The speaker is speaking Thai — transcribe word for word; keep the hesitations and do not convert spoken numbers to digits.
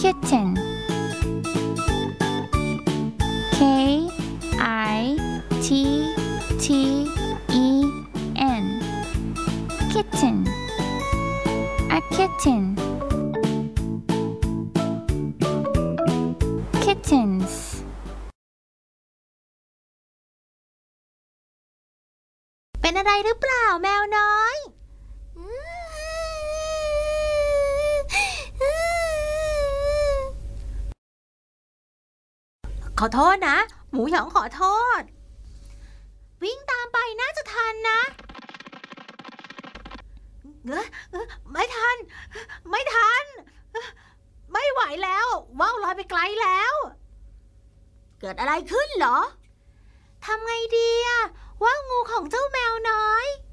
kitten K I T T E N kitten a kitten kittens เป็นอะไรหรือเปล่าแมวน้อยขอโทษนะหมูหยองขอโทษวิ่งตามไปน่าจะทันนะเอ้อเอ้อไม่ทันไม่ทันไม่ไหวแล้วว่าวลอยไปไกลแล้วเกิดอะไรขึ้นเหรอทำไงดีอะว่าวงูของเจ้าแมวน้อย